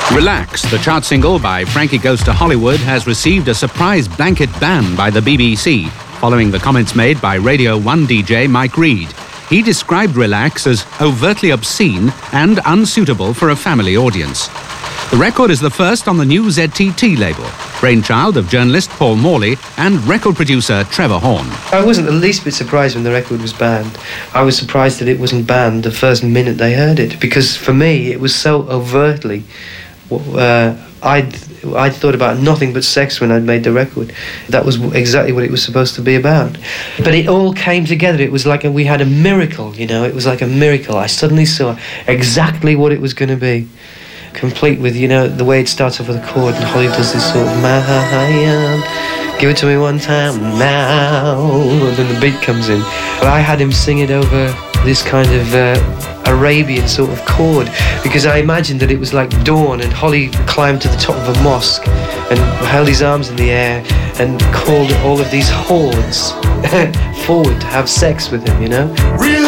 Relax, the chart single by Frankie Goes to Hollywood, has received a surprise blanket ban by the BBC, following the comments made by Radio 1 DJ Mike Reid. He described Relax as overtly obscene and unsuitable for a family audience. The record is the first on the new ZTT label, brainchild of journalist Paul Morley and record producer Trevor Horn. I wasn't the least bit surprised when the record was banned. I was surprised that it wasn't banned the first minute they heard it, because for me it was so overtly... I'd thought about nothing but sex when I'd made the record. That was exactly what it was supposed to be about. But it all came together. It was like we had a miracle, you know. It was like a miracle. I suddenly saw exactly what it was going to be. Complete with, you know, the way it starts off with a chord, and Holly does this sort of give it to me one time now, and then the beat comes in. But I had him sing it over this kind of Arabian sort of chord, because I imagined that it was like dawn and Holly climbed to the top of a mosque and held his arms in the air and called all of these hordes forward to have sex with him, you know.